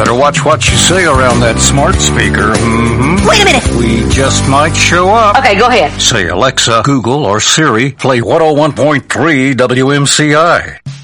better watch what you say around that smart speaker. Mm-hmm. Wait a minute. We just might show up. Okay, go ahead. Say, Alexa, Google, or Siri, play 101.3 WMCI.